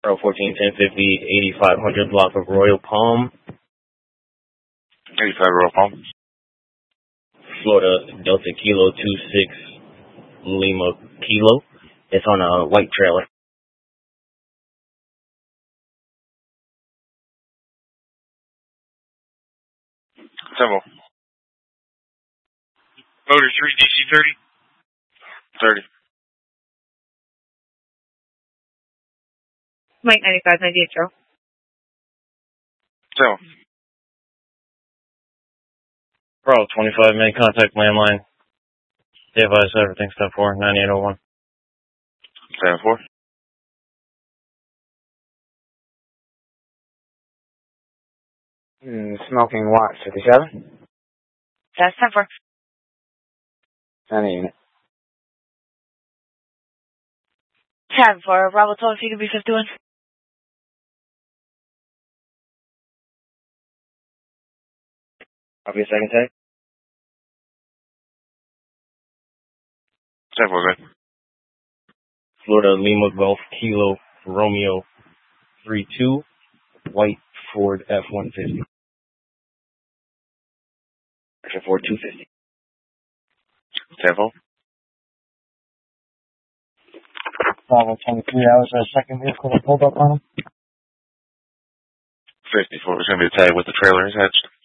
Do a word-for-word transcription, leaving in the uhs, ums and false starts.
fourteen ten fifty eighty-five hundred block of Royal Palm. eighty-five Royal Palm. Florida Delta Kilo two six Lima Kilo. It's on a white trailer. Temple. Motor three D C thirty. thirty. Mike ninety-five ninety-eight, Joe. Temple. Bro, twenty-five, make contact landline. Device, everything, step four, ninety-eight oh one. seven four. Mm, smoking what, fifty-seven? That's ten four. Any unit. ten four. Bravo told if you could be fifty-one. I'll be a second tag. ten four, good. Florida Lima Golf Kilo Romeo three two, white Ford F one fifty. Actually, Ford two fifty. ten four. Bravo twenty-three hours for a second vehicle to pulled up on him. fifty-four. It's going to be the tag with the trailer attached.